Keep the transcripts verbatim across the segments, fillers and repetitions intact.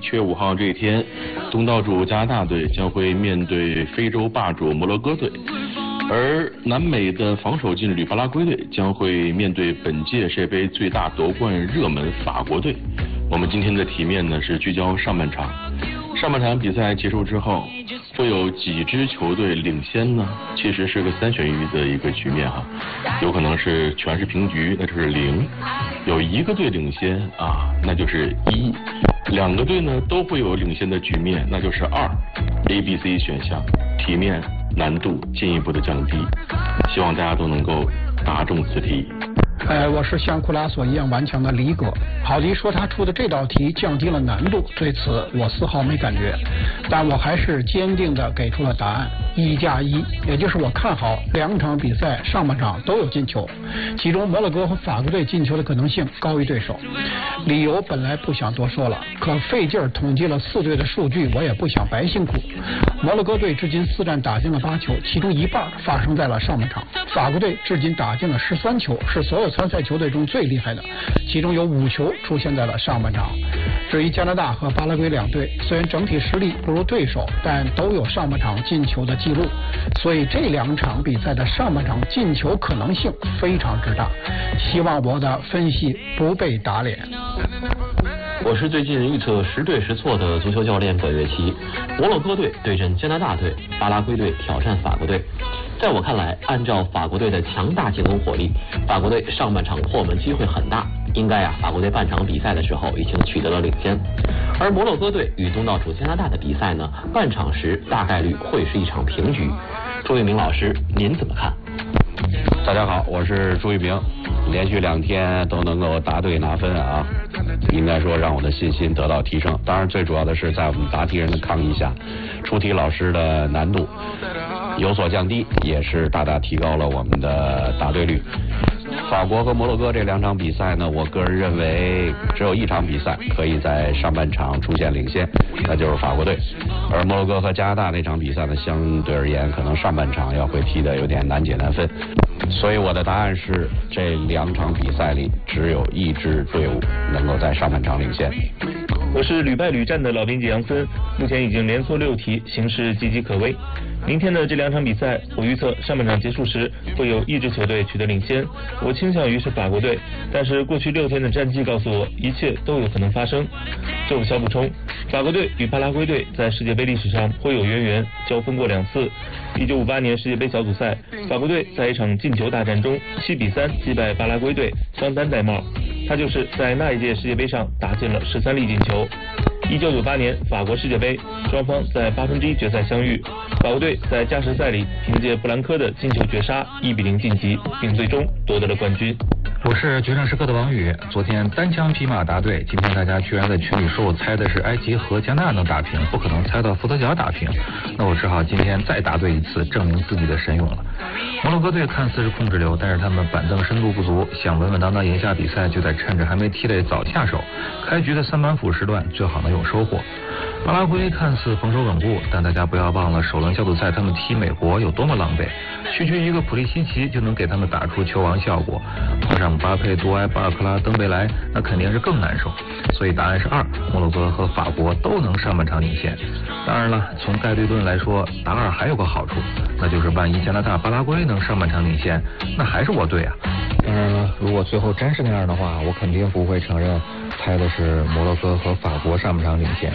七月五号这一天，东道主加拿大队将会面对非洲霸主摩洛哥队，而南美的防守劲旅巴拉圭队将会面对本届世界杯最大夺冠热门法国队。我们今天的题面呢是聚焦上半场。上半场比赛结束之后，会有几支球队领先呢？其实是个三选一的一个局面哈，有可能是全是平局，那就是零；有一个队领先啊，那就是一；两个队呢都会有领先的局面，那就是二。A、B、C 选项，题面难度进一步的降低，希望大家都能够答中此题。 呃，我是像库拉索一样顽强的李哥。郝迪说他出的这道题降低了难度，对此我丝毫没感觉，但我还是坚定的给出了答案：一加一，也就是我看好两场比赛上半场都有进球，其中摩洛哥和法国队进球的可能性高于对手。理由本来不想多说了，可费劲儿统计了四队的数据，我也不想白辛苦。摩洛哥队至今四战打进了八球，其中一半发生在了上半场。法国队至今打进了十三球，是所有参赛球队中最厉害的，其中有五球出现在了上半场。至于加拿大和巴拉圭两队，虽然整体实力不如对手，但都有上半场进球的记录，所以这两场比赛的上半场进球可能性非常之大。希望我的分析不被打脸。 我是最近预测十对十错的足球教练本月奇。摩洛哥队对阵加拿大队，巴拉圭队挑战法国队。在我看来，按照法国队的强大进攻火力，法国队上半场破门机会很大，应该啊，法国队半场比赛的时候已经取得了领先。而摩洛哥队与东道主加拿大的比赛呢，半场时大概率会是一场平局。朱一鸣老师，您怎么看？ 大家好，我是朱一鸣，连续两天都能够答对拿分啊，应该说让我的信心得到提升。当然最主要的是在我们答题人的抗议下，出题老师的难度有所降低，也是大大提高了我们的答对率。法国和摩洛哥这两场比赛呢，我个人认为只有一场比赛可以在上半场出现领先，那就是法国队。而摩洛哥和加拿大那场比赛呢，相对而言可能上半场要会踢得有点难解难分。所以我的答案是，这两场比赛里只有一支队伍能够在上半场领先。 我是屡败屡战的老编辑杨森，目前已经连错六题，形势岌岌可危。明天的这两场比赛，我预测上半场结束时会有一支球队取得领先，我倾向于是法国队，但是过去六天的战绩告诉我，一切都有可能发生。做个小补充，法国队与巴拉圭队在世界杯历史上颇有渊源，交锋过两次。一九五八年世界杯小组赛，法国队在一场进球大战中七比三击败巴拉圭队，张丹戴帽，他就是在那一届世界杯上打进了十三粒进球。一九九八年法国世界杯，双方在八分之一决赛相遇，法国队在加时赛里凭借布兰科的金球绝杀一比零晋级，并最终夺得了冠军。 我是决胜时刻的王宇，昨天单枪匹马答对，今天大家居然在群里说我猜的是埃及和加纳能打平，不可能猜到伏特加打平，那我只好今天再答对一次，证明自己的神勇了。摩洛哥队看似是控制流，但是他们板凳深度不足，想稳稳当当赢下比赛，就得趁着还没踢累早下手，开局的三板斧时段最好能有收获。巴拉圭看似防守稳固，但大家不要忘了首轮小组赛他们踢美国有多么狼狈，区区一个普利西奇就能给他们打出球王效果，碰上巴佩、多埃、巴尔克拉、登贝莱，那肯定是更难受。所以答案是二，摩洛哥和法国都能上半场领先。当然了，从概率论来说，答二还有个好处，那就是万一加拿大、巴拉圭能上半场领先，那还是我对啊。 当然了，如果最后真是那样的话，我肯定不会承认猜的是摩洛哥和法国上半场领先。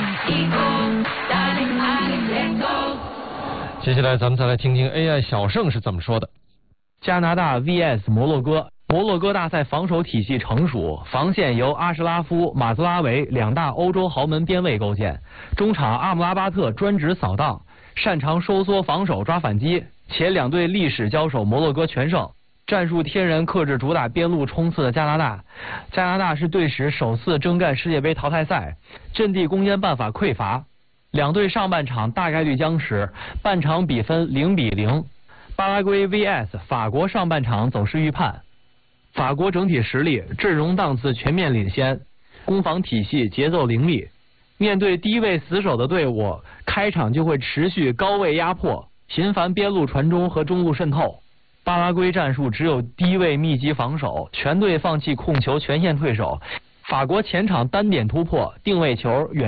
接下来咱们再来听听 A I 小盛是怎么说的。 加拿大 V S 摩洛哥，摩洛哥大赛防守体系成熟，防线由阿什拉夫、马兹拉维两大欧洲豪门边卫构建，中场阿姆拉巴特专职扫荡，擅长收缩防守抓反击，且两队历史交手摩洛哥全胜，战术天然克制主打边路冲刺的加拿大。加拿大是队史首次征战世界杯淘汰赛，阵地攻坚办法匮乏，两队上半场大概率僵持，半场比分零比零。巴拉圭 V S 法国上半场走势预判，法国整体实力、阵容档次全面领先，攻防体系节奏凌厉，面对低位死守的队伍，开场就会持续高位压迫，频繁边路传中和中路渗透。巴拉圭战术只有低位密集防守，全队放弃控球全线退守，法国前场单点突破，定位球远